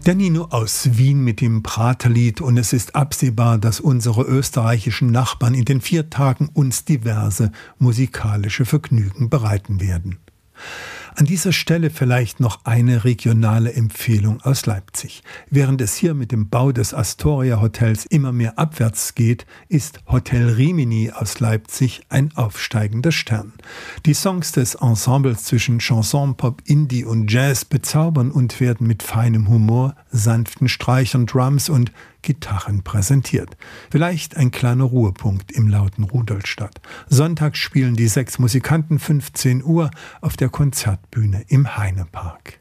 Der Nino aus Wien mit dem Praterlied, und es ist absehbar, dass unsere österreichischen Nachbarn in den 4 Tagen uns diverse musikalische Vergnügen bereiten werden. An dieser Stelle vielleicht noch eine regionale Empfehlung aus Leipzig. Während es hier mit dem Bau des Astoria Hotels immer mehr abwärts geht, ist Hotel Rimini aus Leipzig ein aufsteigender Stern. Die Songs des Ensembles zwischen Chanson, Pop, Indie und Jazz bezaubern und werden mit feinem Humor, sanften Streichern, Drums und Gitarren präsentiert. Vielleicht ein kleiner Ruhepunkt im lauten Rudolstadt. Sonntags spielen die 6 Musikanten 15 Uhr auf der Konzertbühne im Heinepark.